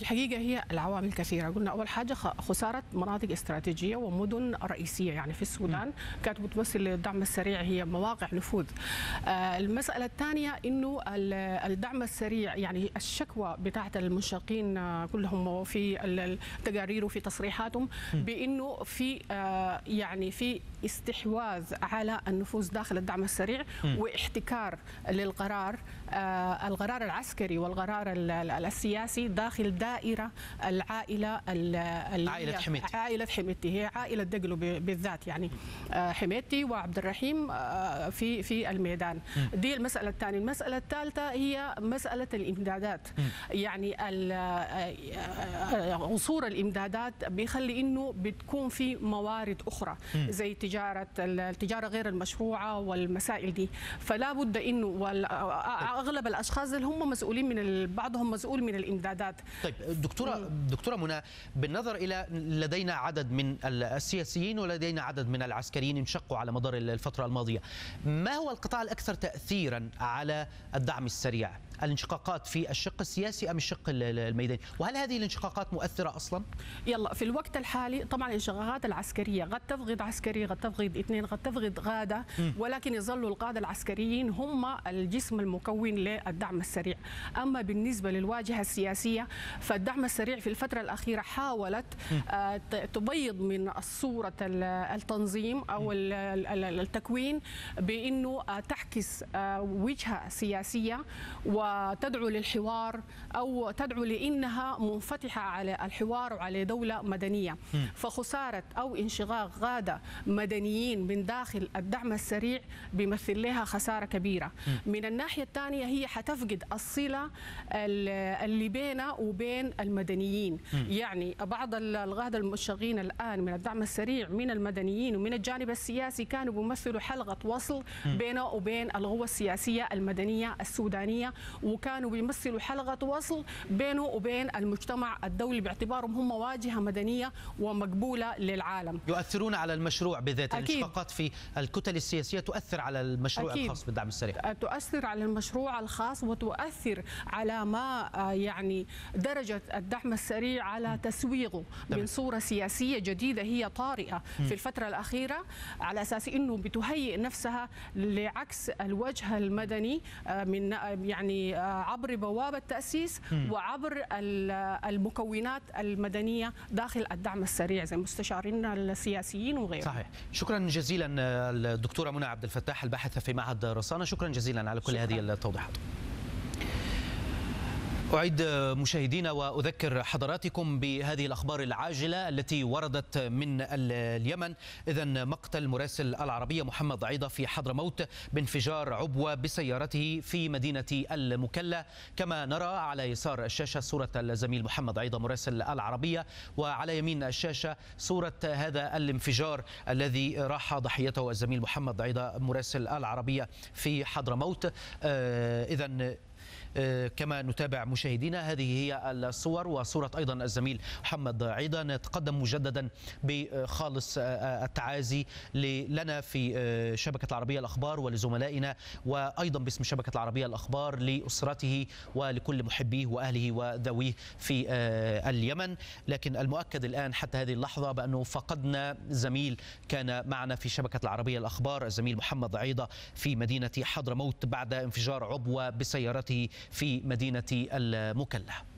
في الحقيقة هي العوامل كثيرة. قلنا أول حاجة خسارة مناطق استراتيجية ومدن رئيسية يعني في السودان كانت بتمثل للدعم السريع هي مواقع نفوذ. المسألة الثانية إنه الدعم السريع يعني الشكوى بتاعت المنشقين كلهم في التقارير وفي تصريحاتهم بإنه في يعني في استحواذ على النفوذ داخل الدعم السريع واحتكار للقرار القرار العسكري والقرار السياسي داخل دائرة العائلة عائلة حميتي. هي عائلة دقلو بالذات يعني حميتي وعبد الرحيم في الميدان. دي المسألة الثانية. المسألة الثالثة هي مسألة الإمدادات. يعني عصور الإمدادات بيخلي إنه بتكون في موارد أخرى زي التجارة غير المشروعة والمسائل دي. فلا بد إنه أغلب الأشخاص اللي هم مسؤولين بعضهم مسؤول من الإمدادات. طيب دكتورة منى، بالنظر إلى لدينا عدد من السياسيين ولدينا عدد من العسكريين انشقوا على مدار الفترة الماضية، ما هو القطاع الأكثر تأثيرا على الدعم السريع؟ الانشقاقات في الشق السياسي أم الشق الميداني؟ وهل هذه الانشقاقات مؤثرة أصلا؟ يلا في الوقت الحالي طبعا الانشقاقات العسكرية قد تفقد عسكري، قد تفقد اثنين، قد تفقد قادة، ولكن يظلوا القادة العسكريين هم الجسم المكون للدعم السريع. أما بالنسبة للواجهة السياسية فالدعم السريع في الفترة الأخيرة حاولت تبيض من صورة التنظيم أو التكوين بأنه تعكس وجهة سياسية وتدعو للحوار أو تدعو لأنها منفتحة على الحوار وعلى دولة مدنية. فخسارة أو انشقاق قادة مدنيين من داخل الدعم السريع بيمثل لها خسارة كبيرة. من الناحية الثانية هي حتفقد الصلة اللي بينها وبين المدنيين. يعني بعض القادة المنشقين الآن من الدعم السريع من المدنيين ومن الجانب السياسي كانوا بيمثلوا حلقة وصل بينه وبين القوى السياسية المدنية السودانية، وكانوا بيمثلوا حلقة وصل بينه وبين المجتمع الدولي باعتبارهم هم واجهة مدنية ومقبولة للعالم. يؤثرون على المشروع بذات. الانشقاقات في الكتل السياسية تؤثر على المشروع أكيد. الخاص بالدعم السريع. تؤثر على المشروع الخاص وتؤثر على ما يعني درجة الدعم السريع على تسويقه من صورة سياسية جديدة هي طارئة في الفترة الأخيرة، على أساس أنه بتهيئ نفسها لعكس الوجه المدني من يعني عبر بوابة التأسيس وعبر المكونات المدنية داخل الدعم السريع زي المستشارين السياسيين وغيرهم. صحيح. شكرا جزيلا الدكتورة منى عبد الفتاح الباحثة في معهد رصانة، شكرا جزيلا على كل هذه التوضيحات. أعيد مشاهدينا وأذكر حضراتكم بهذه الأخبار العاجلة التي وردت من اليمن. إذن مقتل مراسل العربية محمد عيضة في حضرموت بانفجار عبوة بسيارته في مدينة المكلا. كما نرى على يسار الشاشة صورة الزميل محمد عيضة مراسل العربية، وعلى يمين الشاشة صورة هذا الانفجار الذي راح ضحيته الزميل محمد عيضة مراسل العربية في حضرموت. إذن كما نتابع مشاهدينا هذه هي الصور وصورة أيضا الزميل محمد عيضة. نتقدم مجددا بخالص التعازي لنا في شبكة العربية الأخبار ولزملائنا، وأيضا باسم شبكة العربية الأخبار لأسرته ولكل محبيه وأهله وذويه في اليمن. لكن المؤكد الآن حتى هذه اللحظة بأنه فقدنا زميل كان معنا في شبكة العربية الأخبار، الزميل محمد عيضة في مدينة حضرموت بعد انفجار عبوة بسيارته في مدينة المكلا.